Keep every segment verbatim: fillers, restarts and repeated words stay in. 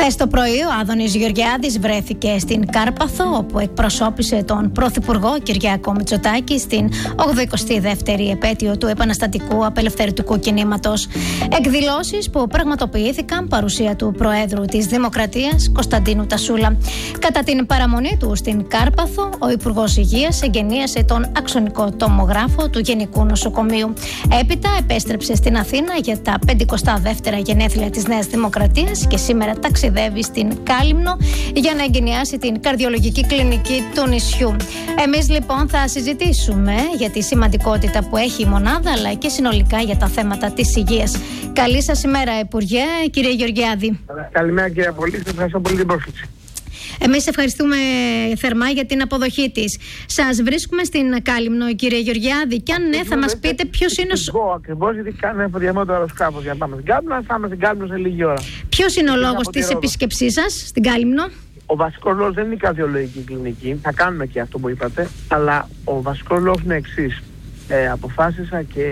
Χθες το πρωί ο Άδωνης Γεωργιάδης βρέθηκε στην Κάρπαθο, όπου εκπροσώπησε τον Πρωθυπουργό Κυριάκο Μητσοτάκη στην ογδοηκοστή δεύτερη επέτειο του επαναστατικού απελευθερωτικού κινήματος. Εκδηλώσεις που πραγματοποιήθηκαν παρουσία του Προέδρου της Δημοκρατίας Κωνσταντίνου Τασούλα. Κατά την παραμονή του στην Κάρπαθο, ο Υπουργός Υγείας εγγενίασε τον αξονικό τομογράφο του Γενικού Νοσοκομείου. Έπειτα επέστρεψε στην Αθήνα για τα πενηκοστά δεύτερα γενέθλια της Νέας Δημοκρατίας και σήμερα ταξιδεύει στην Κάλυμνο για να εγκαινιάσει την καρδιολογική κλινική του νησιού. Εμείς λοιπόν θα συζητήσουμε για τη σημαντικότητα που έχει η μονάδα, αλλά και συνολικά για τα θέματα της υγείας. Καλή σας ημέρα, Υπουργέ, κύριε Γεωργιάδη. Καλημέρα, κύριε Πολίτη, ευχαριστώ πολύ την πρόσκληση. Εμείς ευχαριστούμε θερμά για την αποδοχή της. Σας βρίσκουμε στην Κάλυμνο, κύριε Γεωργιάδη, και αν ναι, θα μας πείτε ποιος είναι ο. Εγώ ακριβώς, γιατί κάνω εφοδιασμό του αεροσκάφους για να πάμε στην Κάλυμνο, θα πάμε στην Κάλυμνο σε λίγη ώρα. Ποιος είναι ο λόγος της επίσκεψής σας στην Κάλυμνο? Ο βασικός λόγος δεν είναι η καρδιολογική κλινική, θα κάνουμε και αυτό που είπατε, αλλά ο βασικός λόγος είναι εξής. Ε, αποφάσισα και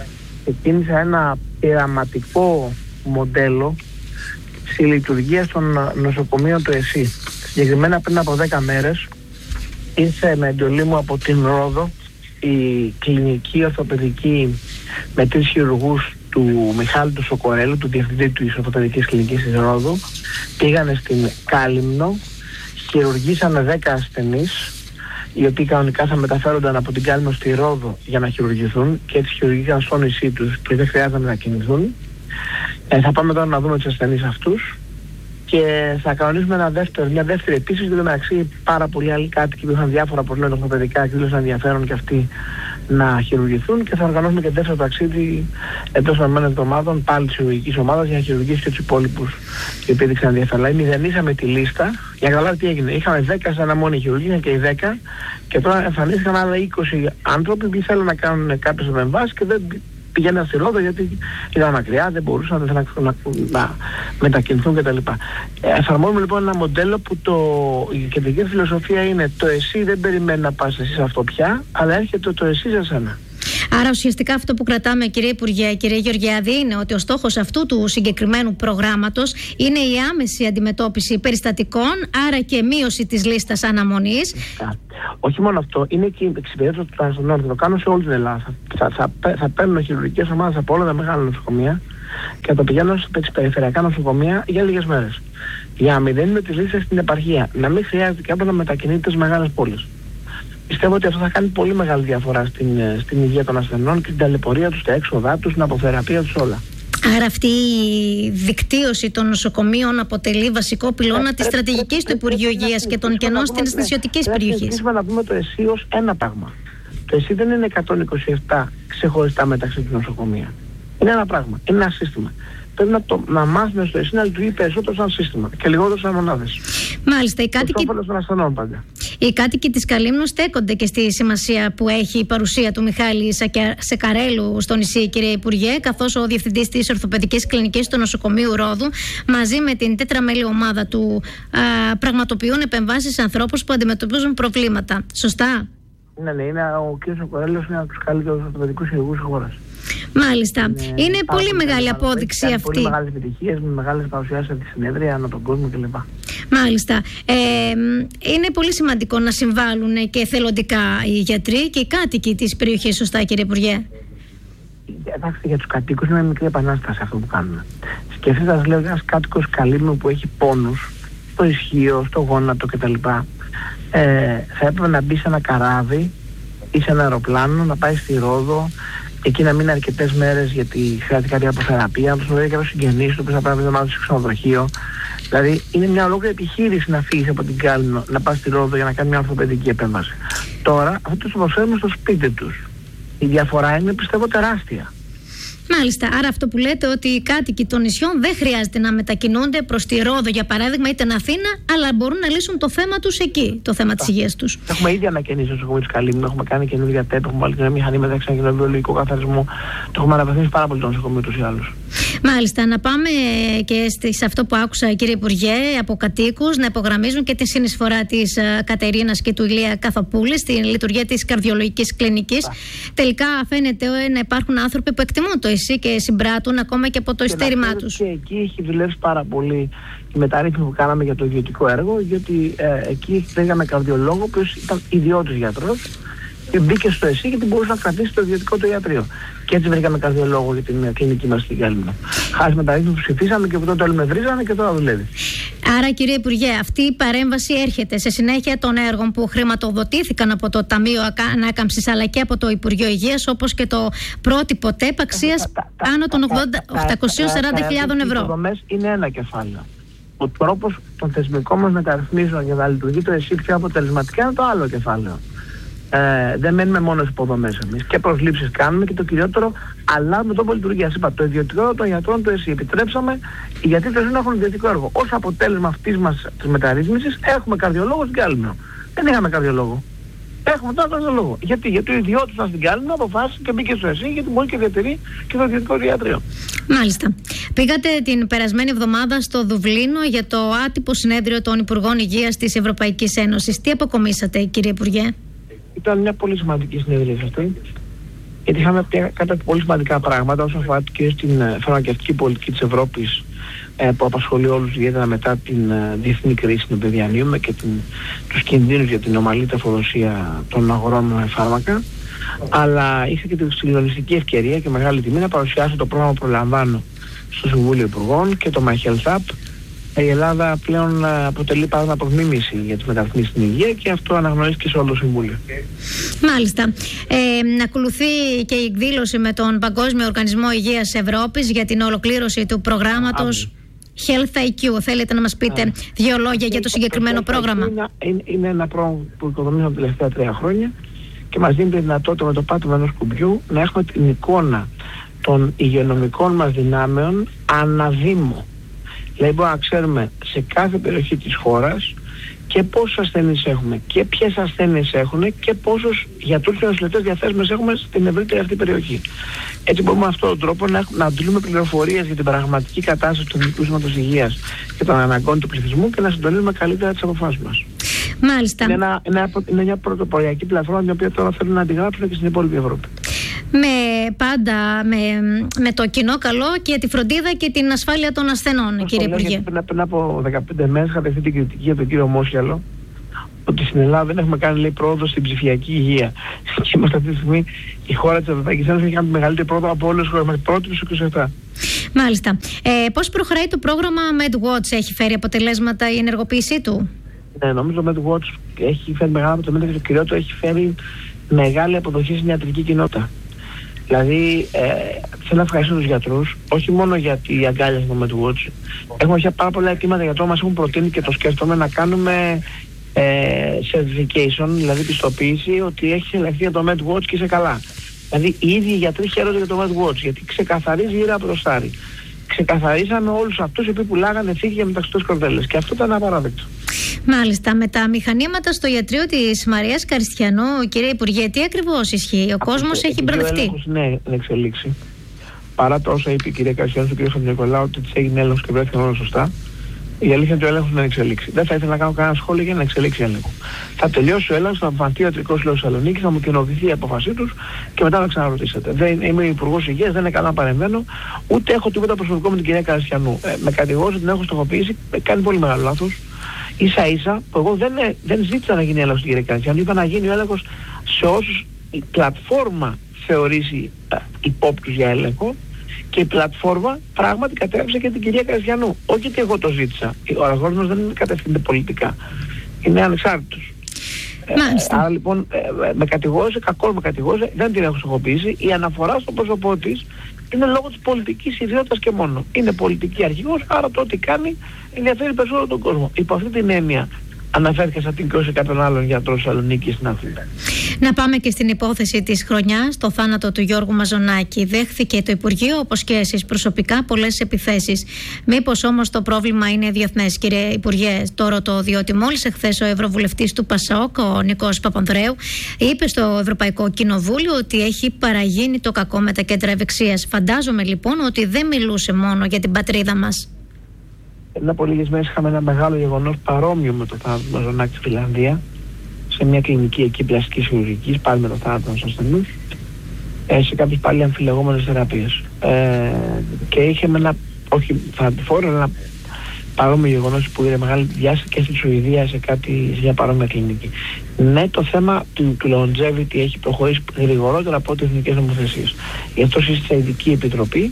ξεκίνησα ένα πειραματικό μοντέλο στη λειτουργία των νοσοκομείων του ΕΣΥ. Συγκεκριμένα πριν από δέκα μέρες ήρθε με εντολή μου από την Ρόδο η κλινική ορθοπαιδική με τρεις χειρουργούς του Μιχάλη του Σοκορέλου, του διευθυντή της ορθοπαιδικής κλινικής της Ρόδου. Πήγανε στην Κάλυμνο, χειρουργήσανε δέκα ασθενείς, οι οποίοι κανονικά θα μεταφέρονταν από την Κάλυμνο στη Ρόδο για να χειρουργηθούν, και έτσι χειρουργήθηκαν στο νησί τους και δεν χρειάζεται να κινηθούν. Ε, θα πάμε τώρα να δούμε τους ασθενείς αυτούς και θα κανονίσουμε ένα δεύτερο, μια δεύτερη επίσης. Γιατί μεταξύ πάρα πολλοί άλλοι κάτοικοι που είχαν διάφορα προβλήματα ορθοπαιδικά εκδήλωσαν ενδιαφέρον και αυτοί να χειρουργηθούν, και θα οργανώσουμε και δεύτερο ταξίδι εντός ορισμένων εβδομάδων πάλι της χειρουργικής ομάδας για να χειρουργήσει και τους υπόλοιπους οι οποίοι έδειξαν ενδιαφέρον. Δηλαδή, μηδενίσαμε τη λίστα για να καταλάβει τι έγινε. Είχαμε δέκα σε ένα μόνη χειρουργία και οι δέκα, και τώρα εμφανίστηκαν άλλα είκοσι άνθρωποι που θέλουν να κάνουν κάποιες επεμβάσεις και δεν πηγαίναν στη Ρόδο γιατί ήταν μακριά, δεν μπορούσαν να, να, να μετακινηθούν κτλ. Εφαρμόζουμε λοιπόν ένα μοντέλο που το, η κεντρική φιλοσοφία είναι το εσύ δεν περιμένει να πας εσύ σε αυτό πια, αλλά έρχεται το εσύ σε σένα. Άρα ουσιαστικά αυτό που κρατάμε, κύριε Υπουργέ, κύριε Γεωργιάδη, είναι ότι ο στόχος αυτού του συγκεκριμένου προγράμματος είναι η άμεση αντιμετώπιση περιστατικών, άρα και μείωση της λίστας αναμονής. Όχι μόνο αυτό, είναι και η εξυπηρέτηση του ασθενών. Θα το κάνω σε όλη την Ελλάδα. Θα, θα, θα, θα παίρνουν χειρουργικές ομάδες από όλα τα μεγάλα νοσοκομεία και θα το πηγαίνουν σε περιφερειακά νοσοκομεία για λίγες μέρες. Για να μηδενίσουμε τις λίστες στην επαρχία, να μην χρειάζεται κάποιος να μετακινείται στις μεγάλες πόλεις. Πιστεύω ότι αυτό θα κάνει πολύ μεγάλη διαφορά στην, στην υγεία των ασθενών και την ταλαιπωρία τους, τα έξοδά τους, την αποθεραπεία τους, όλα. Άρα αυτή η δικτύωση των νοσοκομείων αποτελεί βασικό πυλώνα ε, της στρατηγικής του Υπουργείου Υγείας και των κενών στις νησιωτικές περιοχές. Θέλουμε να δούμε το ΕΣΥ ως ένα πράγμα. Το ΕΣΥ δεν είναι εκατόν είκοσι επτά ξεχωριστά μεταξύ του νοσοκομεία. Είναι ένα πράγμα, είναι ένα σύστημα. Πρέπει να, το, να μάθουμε στο ΕΣΥ να λειτουργεί περισσότερο σαν σύστημα και λιγότερο σαν μονάδες. Μάλιστα, οι κάτοικοι, οι κάτοικοι της Καλύμνου στέκονται και στη σημασία που έχει η παρουσία του Μιχάλη Σεκαρέλου στο νησί, κύριε Υπουργέ, καθώς ο διευθυντής της ορθοπαιδικής κλινικής του νοσοκομείου Ρόδου μαζί με την τέτραμέλη ομάδα του α, πραγματοποιούν επεμβάσεις σε ανθρώπους που αντιμετωπίζουν προβλήματα. Σωστά? Ναι, ναι, είναι, ο κ. Σοκορέλος είναι από τους καλύτερους ορθοπαιδικούς χειρουργούς της χώρας. Μάλιστα. Είναι, είναι πολύ μεγάλη απόδειξη αυτή. Πολύ μεγάλες επιτυχίες, με μεγάλες παρουσιάσεις από τη συνέδρια, ανά τον κόσμο κλπ. Μάλιστα. Ε, είναι πολύ σημαντικό να συμβάλλουν και εθελοντικά οι γιατροί και οι κάτοικοι της περιοχής, σωστά, κύριε Υπουργέ? Εντάξει, για τους κατοίκους είναι μια μικρή επανάσταση αυτό που κάνουμε. Σκεφτείτε, σας λέω, ένας κάτοικος Καλύμνου που έχει πόνους στο ισχύο, στο γόνατο κτλ. Ε, θα έπρεπε να μπει σε ένα καράβι ή σε ένα αεροπλάνο, να πάει στη Ρόδο, εκεί να μείνει αρκετές μέρες γιατί χρειάζεται κάποια αποθεραπεία, να του βρει κάποιο συγγενής του που θα πρέπει να σε ξενοδοχείο. Δηλαδή είναι μια ολόκληρη επιχείρηση να φύγει από την Κάλυμνο, να πάει στη Ρόδο για να κάνει μια ορθοπαιδική επέμβαση. Τώρα αυτό το προσφέρουμε στο σπίτι τους. Η διαφορά είναι, πιστεύω, τεράστια. Μάλιστα. Άρα αυτό που λέτε, ότι οι κάτοικοι των νησιών δεν χρειάζεται να μετακινούνται προς τη Ρόδο, για παράδειγμα, είτε την Αθήνα, αλλά μπορούν να λύσουν το θέμα τους εκεί, το θέμα της υγείας τους. Έχουμε ήδη ανακαινήσει το νοσοκομείο της Καλύμνου, έχουμε κάνει καινούργια ΤΕΠ, έχουμε βάλει μια μηχανή μεταξύ και βιολογικό καθαρισμό. Το έχουμε αναβαθμίσει πάρα πολύ το νοσοκομείο τους ή άλλους. Μάλιστα. Να πάμε και σε αυτό που άκουσα, κύριε Υπουργέ, από κατοίκους να υπογραμμίζουν και τη συνεισφορά της Κατερίνας και του Ηλία Καθοπούλη στην λειτουργία της καρδιολογικής κλινικής. Τελικά φαίνεται να υπάρχουν άνθρωποι που εκτιμούν το ΕΣΥ και συμπράττουν ακόμα και από το ειστέρημά τους. Και εκεί έχει δουλέψει πάρα πολύ η μεταρρύθμιση που κάναμε για το ιδιωτικό έργο, γιατί ε, εκεί βρήκαμε καρδιολόγο που ήταν ιδιώτης γιατρός και μπήκε στο ΕΣΥ γιατί μπορούσε να κρατήσει το ιδιωτικό το ιατρείο. Και έτσι βρήκαμε καρδιολόγο για την κλινική μας στην Γκάλυμνο. Χάρη μεταρρύθμιση που ψηφίσαμε και από τότε όλοι με βρίζανε και τώρα δουλεύει. Άρα, κύριε Υπουργέ, αυτή η παρέμβαση έρχεται σε συνέχεια των έργων που χρηματοδοτήθηκαν από το Ταμείο Ανάκαμψης αλλά και από το Υπουργείο Υγείας, όπως και το πρότυπο ΤΕΠ αξίας άνω των οκτακόσιες σαράντα χιλιάδες ευρώ. Οι υποδομές είναι ένα κεφάλαιο. Ο τρόπος των θεσμικών μας μεταρρυθμίσεων για να λειτουργεί το ΕΣΥ πιο αποτελεσματικά είναι το άλλο κεφάλαιο. Ε, δεν μένουμε μόνο στις υποδομές εμείς. Και προσλήψεις κάνουμε και το κυριότερο, αλλάζουμε τρόπο λειτουργίας. Είπα, το ιδιωτικό των γιατρών του ΕΣΥ επιτρέψαμε οι γιατροί δεν έχουν ιδιωτικό έργο. Ως αποτέλεσμα αυτής μας της μεταρρύθμισης έχουμε καρδιολόγο στην Γκάλυμνο. Δεν είχαμε καρδιολόγο. Έχουμε τώρα καρδιολόγο. Γιατί, γιατί ο ιδιώτης μας στην Γκάλυμνο αποφάσισε και μπήκε στο ΕΣΥ γιατί μπορεί και διατηρεί και το ιδιωτικό ιατρείο. Μάλιστα. Πήγατε την περασμένη εβδομάδα στο Δουβλίνο για το άτυπο συνέδριο των Υπουργών Υγείας της Ευρωπαϊκής Ένωσης. Τι αποκομίσατε, κύριε Υπουργέ? Ήταν μια πολύ σημαντική συνεδρία αυτή, γιατί είχαμε κάποια πολύ σημαντικά πράγματα όσον αφορά και στην φαρμακευτική πολιτική της Ευρώπης, ε, που απασχολεί όλους ιδιαίτερα μετά την ε, διεθνή κρίση στην οποία διανύουμε και την, τους κινδύνους για την ομαλή τροφοδοσία των αγορών με φάρμακα. Αλλά είχα και τη συγκλονιστική ευκαιρία και μεγάλη τιμή να παρουσιάσω το πρόγραμμα που προλαμβάνω στο Συμβούλιο Υπουργών και το My Health App. Η Ελλάδα πλέον αποτελεί παράδειγμα προς μίμηση για τις μεταρρυθμίσεις στην υγεία και αυτό αναγνωρίστηκε σε όλο το Συμβούλιο. Μάλιστα. Ε, ακολουθεί και η εκδήλωση με τον Παγκόσμιο Οργανισμό Υγείας Ευρώπης για την ολοκλήρωση του προγράμματος Health άι κιου. Θέλετε να μας πείτε Ά. δύο λόγια για το συγκεκριμένο πρόγραμμα? Είναι, είναι, είναι ένα πρόγραμμα που οικοδομήσαμε τα τελευταία τρία χρόνια και μας δίνει τη δυνατότητα με το πάτημα ενός κουμπιού να έχουμε την εικόνα των υγειονομικών μας δυνάμεων αναδήμο. Δηλαδή μπορούμε να ξέρουμε σε κάθε περιοχή της χώρας και πόσους ασθενείς έχουμε και ποιες ασθένειες έχουν και πόσους γιατρούς και νοσηλευτές διαθέσιμες έχουμε στην ευρύτερη αυτή περιοχή. Έτσι μπορούμε με αυτόν τον τρόπο να, να αντιλούμε πληροφορίες για την πραγματική κατάσταση του Εθνικού Σύστηματος Υγείας και των αναγκών του πληθυσμού και να συντονίζουμε καλύτερα τις αποφάσεις μας. Μάλιστα. Είναι, ένα, ένα, είναι μια πρωτοποριακή πλατφόρμα την οποία τώρα θέλουν να αντιγράψουν και στην υπόλοιπη Ευρώπη. Με πάντα με, με το κοινό καλό και τη φροντίδα και την ασφάλεια των ασθενών, κύριε Υπουργέ. Πριν, πριν από δεκαπέντε μέρες είχα δεχτεί την κριτική για τον κύριο Μόσιαλο ότι στην Ελλάδα δεν έχουμε κάνει, λέει, πρόοδο στην ψηφιακή υγεία. Και είμαστε αυτή τη στιγμή η χώρα της Ευρωπαϊκής Ένωσης έχει κάνει τη μεγαλύτερη πρόοδο από όλες τις χώρες. Είμαστε πρώτοι στους είκοσι επτά. Μάλιστα. Ε, πώς προχωράει το πρόγραμμα MedWatch? Έχει φέρει αποτελέσματα η ενεργοποίησή του? Ναι, νομίζω το MedWatch έχει φέρει μεγάλα αποτελέσματα και το κυριότερο έχει φέρει μεγάλη αποδοχή στην ιατρική κοινότητα. Δηλαδή, ε, θέλω να ευχαριστήσω τους γιατρούς, όχι μόνο γιατί αγκάλιασαν το MedWatch. Έχουμε πια πάρα πολλά αιτήματα γιατρών, μας έχουν προτείνει και το σκέφτομαι να κάνουμε ε, certification, δηλαδή πιστοποίηση ότι έχει ελεγχθεί για το MedWatch και είσαι καλά. Δηλαδή, οι ίδιοι οι γιατροί χαίρονται για το MedWatch, γιατί ξεκαθαρίζει γύρω από το στάρι. Ξεκαθαρίσαμε όλους αυτούς οι οποίοι πουλάγανε φύγη για μεταξωτές κορδέλες και αυτό ήταν απαράδεκτο. Μάλιστα. Με τα μηχανήματα στο ιατρείο της Μαρίας Καριστιανού, κύριε Υπουργέ, τι ακριβώς ισχύει? Ο κόσμος έχει μπερδευτεί. Ο έλεγχος είναι εξελίξη. Παρά το όσα είπε η κυρία Καριστιανού στον κύριο Χατζηνικολάου ότι της έγινε έλεγχος και βρέθηκαν όλα σωστά, η αλήθεια είναι ότι ο έλεγχος είναι εξελίξη. Δεν θα ήθελα να κάνω κανένα σχόλιο για να εξελίξει έλεγχο. Θα τελειώσει ο έλεγχος, θα αποφανθεί ο Ιατρικός Σύλλογος Θεσσαλονίκης, θα μου κοινοποιηθεί η απόφασή τους και μετά θα ξαναρωτήσετε. Δεν, είμαι Υπουργός Υγείας, δεν είναι καλά να παρεμβαίνω, ούτε έχω τίποτα προσωπικό με την κυρία Καριστιανού. Ε, με κατηγόρησε ότι την έχω στοχοποιήσει, κάνει πολύ μεγάλο λάθος. Ίσα ίσα που εγώ δεν, δεν ζήτησα να γίνει έλεγχος στην κυρία Καριστιανού, είπα να γίνει ο έλεγχος σε όσους η πλατφόρμα θεωρήσει υπόπτους για έλεγχο. Και η πλατφόρμα πράγματι κατέγραψε και την κυρία Καριστιανού. Όχι ότι εγώ το ζήτησα. Ο αλγόριθμος δεν κατευθύνεται πολιτικά. Είναι ανεξάρτητος. Ε, άρα λοιπόν ε, με κατηγόρησε, κακώς με κατηγόρησε, δεν την έχω στοχοποιήσει. Η αναφορά στο πρόσωπό της είναι λόγω της πολιτικής ιδιότητας και μόνο. Είναι πολιτική αρχηγός, άρα το ό,τι κάνει ενδιαφέρει περισσότερο τον κόσμο. Υπό αυτή την έννοια αναφέρθηκα σε αυτήν και σε κάποιον άλλον γιατρό Θεσσαλονίκη στην Αθήνα. Να πάμε και στην υπόθεση της χρονιάς, το θάνατο του Γιώργου Μαζονάκη. Δέχθηκε το Υπουργείο, όπως και εσείς προσωπικά, πολλές επιθέσεις. Μήπως όμως το πρόβλημα είναι διεθνές, κύριε Υπουργέ? Το ρωτώ, διότι μόλις εχθές ο Ευρωβουλευτής του ΠΑΣΟΚ, ο Νικός Παπανδρέου, είπε στο Ευρωπαϊκό Κοινοβούλιο ότι έχει παραγίνει το κακό με τα κέντρα ευεξίας. Φαντάζομαι λοιπόν ότι δεν μιλούσε μόνο για την πατρίδα μας. Πριν από λίγες μέρες είχαμε ένα μεγάλο γεγονός παρόμοιο με το θάνατο του Μαζονάκη στη Φιλανδία, σε μια κλινική εκεί πλαστικής χειρουργικής, πάλι με το θάνατο των ασθενούς. ε, σε κάποιες πάλι αμφιλεγόμενες θεραπείες. Ε, και είχε με ένα, όχι θανατηφόρο, αλλά ένα παρόμοιο γεγονός που είναι μεγάλη διάσταση και στη Σουηδία σε, κάτι, σε μια παρόμοια κλινική. Ναι, το θέμα του, του longevity έχει προχωρήσει γρηγορότερα από τις εθνικές νομοθεσίες. Γι' αυτό σύστησε ειδική επιτροπή,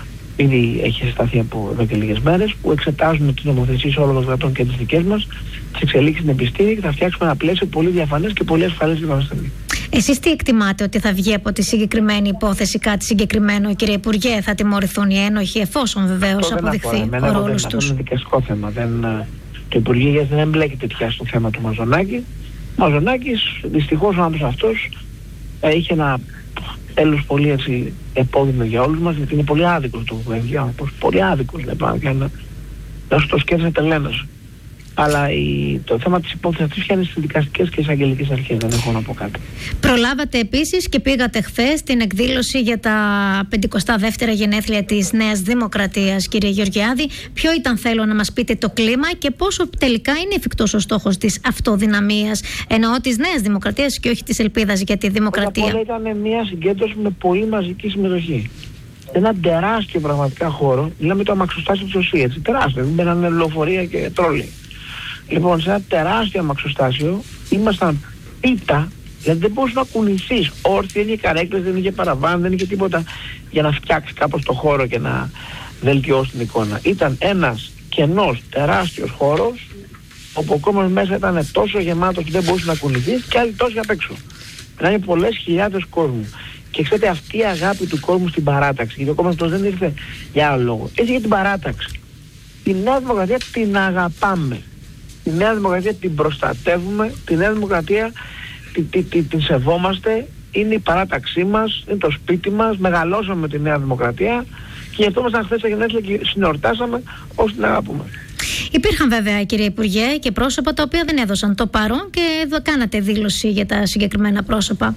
ήδη έχει συσταθεί από εδώ και λίγες μέρες, που εξετάζουν τις νομοθεσίες όλων των κρατών και τις δικές μας, τις εξελίξεις στην επιστήμη και θα φτιάξουμε ένα πλαίσιο πολύ διαφανές και πολύ ασφαλές για την ασθενή. Εσείς τι εκτιμάτε ότι θα βγει από τη συγκεκριμένη υπόθεση, κάτι συγκεκριμένο, κύριε Υπουργέ? Θα τιμωρηθούν οι ένοχοι, εφόσον βεβαίως αποδειχθεί ο ρόλος τους? Αυτό είναι δικαστικό θέμα. Δεν, το Υπουργείο Υγείας δεν εμπλέκεται πια στο θέμα του Μαζονάκη. Ο Μαζονάκης, δυστυχώς ο άνθρωπος αυτός, ε, είχε ένα τέλος πολύ έτσι επώδυνο για όλους μας, γιατί είναι πολύ άδικος το παιδιά. Πολύ άδικος, δεν πάμε και να, να σου το σκέφτεται τελένας. Αλλά η, το θέμα της υπόθεσης αυτής φτιάχνει στις δικαστικές και εισαγγελικές αρχές, δεν έχω να πω κάτι. Προλάβατε επίσης και πήγατε χθες την εκδήλωση για τα πενηκοστά δεύτερα γενέθλια της Νέας Δημοκρατίας, κύριε Γεωργιάδη. Ποιο ήταν, θέλω να μας πείτε, το κλίμα και πόσο τελικά είναι εφικτός ο στόχος της αυτοδυναμίας, εννοώ της Νέας Δημοκρατίας και όχι της ελπίδας για τη δημοκρατία? Όλα ήταν μια συγκέντρωση με πολύ μαζική συμμετοχή. Ένα τεράστιο πραγματικά χώρο, μιλάμε το αμαξοστάσιο της ΟΣΥ, έτσι, τεράστιο, δεν μπαίνανε λεωφορεία και τρόλι. Λοιπόν, σε ένα τεράστιο αμαξοστάσιο ήμασταν πίτα, δηλαδή δεν μπορούσε να κουνηθείς όρθια, δεν είχε καρέκλες, δεν είχε παραβάν, δεν είχε τίποτα για να φτιάξει κάπως το χώρο και να βελτιώσει την εικόνα. Ήταν ένας κενός τεράστιος χώρος, όπου ο κόμμας μέσα ήταν τόσο γεμάτος που δεν μπορούσε να κουνηθείς και άλλοι τόσοι απ' έξω. Δηλαδή πολλές χιλιάδες κόσμου. Και ξέρετε, αυτή η αγάπη του κόσμου στην παράταξη, γιατί ο κόμμας αυτός δεν ήρθε για άλλο λόγο, έτσι για την παράταξη. Τη Νέα Δημοκρατία την αγαπάμε. Τη Νέα Δημοκρατία την προστατεύουμε, τη Νέα Δημοκρατία την, την, την, την σεβόμαστε, είναι η παράταξή μας, είναι το σπίτι μας, μεγαλώσαμε με τη Νέα Δημοκρατία και γι' αυτό ήμασταν χθες στα γενέθλια και συνορτάσαμε ώστε την αγαπούμε. Υπήρχαν βέβαια, κύριε Υπουργέ, και πρόσωπα τα οποία δεν έδωσαν το παρόν και εδώ κάνατε δήλωση για τα συγκεκριμένα πρόσωπα.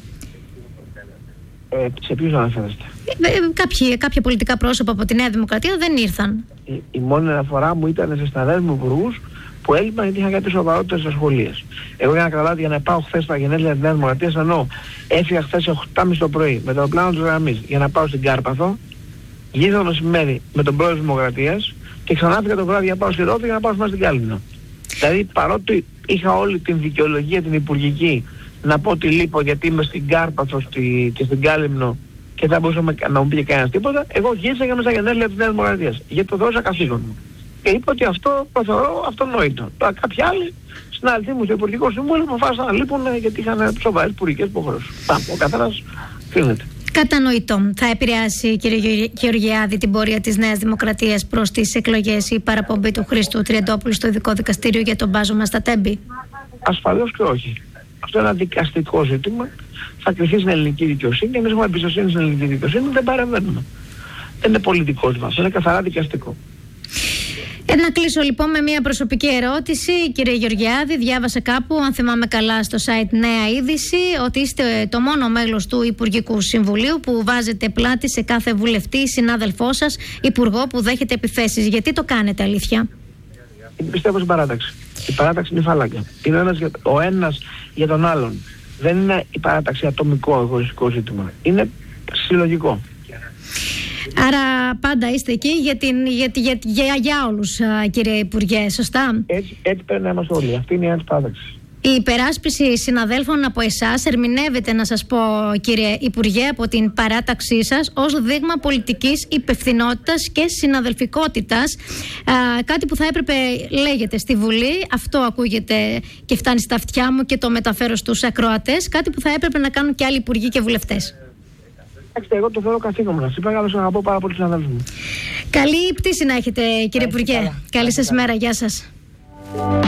Ε, σε ποιους αναφέρεστε? Ε, κάποιοι, κάποια πολιτικά πρόσωπα από τη Νέα Δημοκρατία δεν ήρθαν. Η, η μόνη αναφορά μου ήταν σε συναδέλφους υπουργούς που έλειπαν γιατί είχαν κάτι σοβαρότερες ασχολίες. Εγώ για να καταλάβετε, για να πάω χθες στα γενέθλια της Νέας Δημοκρατίας, εννοώ έφυγα χθες οκτώ και μισή το πρωί με το πλάνο της γραμμής για να πάω στην Κάρπαθο, γύρισα το μεσημέρι με τον πρόεδρο της Δημοκρατίας και ξανά έφυγα το βράδυ για να πάω στη Ρόδο για να πάω στην Κάλυμνο. Δηλαδή, παρότι είχα όλη την δικαιολογία την υπουργική να πω ότι λείπω γιατί είμαι στην Κάρπαθο στη, και στην Κάλυμνο και δεν μπορούσα να μου πει κανένας τίποτα, εγώ γύρισα για μέσα στα γενέθλια της Νέας Δημοκρατίας γιατί το δώσα καθήκον μου. Και είπα ότι αυτό το θεωρώ αυτονόητο. Τώρα κάποιοι άλλοι συνάδελφοί μου στο Υπουργικό Συμβούλιο αποφάσισαν να λείπουν γιατί είχαν σοβαρές υπουργικές υποχρεώσεις. Ο καθένας κρίνεται. Κατανοητό. Θα επηρεάσει, κύριε Γεωργιάδη, την πορεία της Νέας Δημοκρατίας προς τις εκλογές η παραπομπή του Χρήστου Τριαντόπουλου στο ειδικό δικαστήριο για τον μπάζωμα στα Τέμπη? Ασφαλώς και όχι. Αυτό είναι ένα δικαστικό ζήτημα. Θα κρυφθεί στην ελληνική δικαιοσύνη και εμείς έχουμε εμπιστοσύνη στην ελληνική δικαιοσύνη, δεν παρεμβαίνουμε. Δεν είναι πολιτικό ζήτημα, είναι καθαρά δικαστικό. Ε, να κλείσω λοιπόν με μια προσωπική ερώτηση. Κύριε Γεωργιάδη, διάβασα κάπου, αν θυμάμαι καλά, στο site Νέα Είδηση, ότι είστε το μόνο μέλος του Υπουργικού Συμβουλίου που βάζετε πλάτη σε κάθε βουλευτή, συνάδελφό σας, υπουργό που δέχεται επιθέσεις. Γιατί το κάνετε, αλήθεια? Πιστεύω στην παράταξη. Η παράταξη είναι φάλαγγα. Είναι ένας για, ο ένας για τον άλλον. Δεν είναι η παράταξη ατομικό εγωιστικό ζήτημα. Είναι συλλογικό. Άρα πάντα είστε εκεί για, την, για, για, για, για όλους, κύριε Υπουργέ, σωστά? Έτσι, έτσι πρέπει να είμαστε όλοι. Αυτή είναι η αντιπαράταξη. Η υπεράσπιση συναδέλφων από εσάς ερμηνεύεται, να σας πω, κύριε Υπουργέ, από την παράταξή σας ως δείγμα πολιτικής υπευθυνότητας και συναδελφικότητας. Α, κάτι που θα έπρεπε, λέγεται, στη Βουλή, αυτό ακούγεται και φτάνει στα αυτιά μου και το μεταφέρω στους ακροατές, κάτι που θα έπρεπε να κάνουν και άλλοι υπουργοί και βουλευτές. Εγώ το θέλω καθήκον μου. Σας είπα, αλλά σας αγαπώ πάρα πολύ τους συναδέλφους μου. Καλή πτήση να έχετε, κύριε Υπουργέ. Καλή σας μέρα. Γεια σας.